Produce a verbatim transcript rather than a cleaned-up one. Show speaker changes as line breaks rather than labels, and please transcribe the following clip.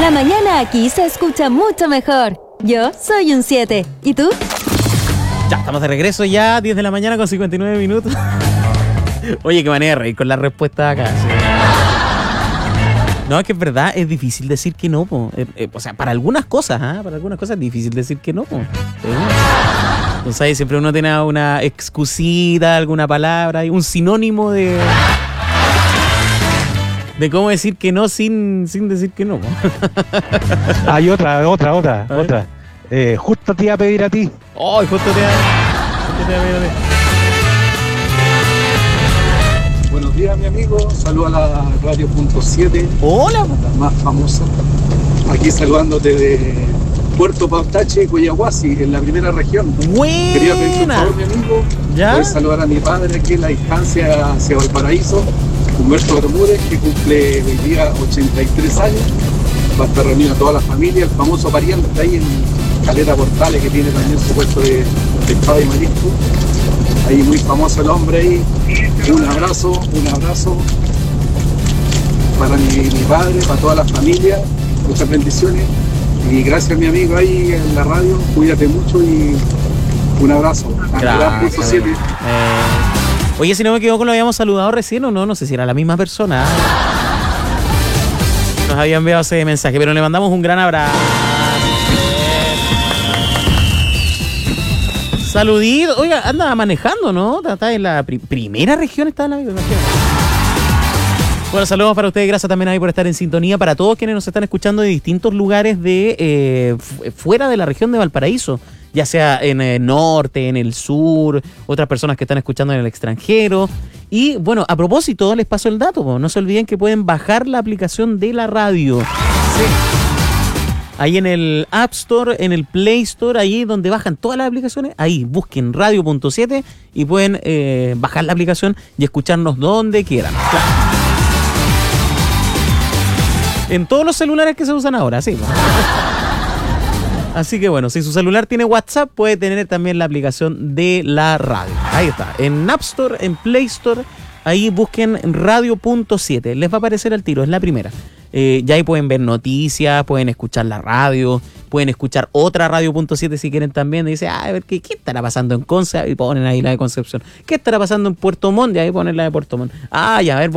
La mañana aquí se escucha mucho mejor. Yo soy un siete. ¿Y tú?
Ya, estamos de regreso ya, diez de la mañana con cincuenta y nueve minutos. Oye, qué manera de reír con la respuesta acá. Sí. No, es que es verdad, es difícil decir que no, po. Eh, eh, o sea, para algunas cosas, ¿ah? ¿eh? Para algunas cosas es difícil decir que no, po. Sí. Entonces ahí siempre uno tiene una excusita, alguna palabra, un sinónimo de... de cómo decir que no sin, sin decir que no, po.
Hay otra, otra, otra, otra. Eh, justo te iba a pedir a ti.
Oh, justo te iba justo te iba a pedir a ti.
Buenos días, mi amigo. Saludos a la radio punto siete.
Hola.
La más famosa. Aquí saludándote de Puerto Pautache, Coyahuasi, en la primera región.
Buena.
Quería pedirte un favor, mi amigo.
¿Ya?
Poder saludar a mi padre aquí en la distancia hacia Valparaíso, Humberto Bermúdez, que cumple hoy día ochenta y tres años. Va a estar reunida toda la familia, el famoso pariente ahí en Caleta Portales, que tiene también su puesto de pescado y marisco. Ahí muy famoso el hombre ahí. Un abrazo, un abrazo para mi, mi padre, para toda la familia. Muchas bendiciones. Y gracias, mi amigo, ahí en la radio. Cuídate mucho y un abrazo.
Gracias. Eh, oye, si no me equivoco, lo habíamos saludado recién o no. No sé si era la misma persona. Nos había enviado ese mensaje, pero le mandamos un gran abrazo. Saludito. Oiga, anda manejando, ¿no? Está en la pri- primera región, está en la misma. Bueno, saludos para ustedes, gracias también ahí por estar en sintonía, para todos quienes nos están escuchando de distintos lugares de eh, f- fuera de la región de Valparaíso, ya sea en el norte, en el sur, otras personas que están escuchando en el extranjero. Y bueno, a propósito, les paso el dato, po. No se olviden que pueden bajar la aplicación de la radio. Sí. Ahí en el App Store, en el Play Store, ahí donde bajan todas las aplicaciones, ahí busquen radio punto siete y pueden eh, bajar la aplicación y escucharnos donde quieran. Claro. En todos los celulares que se usan ahora, sí. Así que bueno, si su celular tiene WhatsApp, puede tener también la aplicación de la radio. Ahí está, en App Store, en Play Store, ahí busquen radio punto siete. Les va a aparecer al tiro, es la primera. Eh, ya ahí pueden ver noticias, pueden escuchar la radio, pueden escuchar otra radio punto siete si quieren también. Y dicen, ah, a ver, ¿qué, ¿qué estará pasando en Conce? Y ponen ahí la de Concepción. ¿Qué estará pasando en Puerto Montt? Y ahí ponen la de Puerto Montt. Ah, ya, a ver.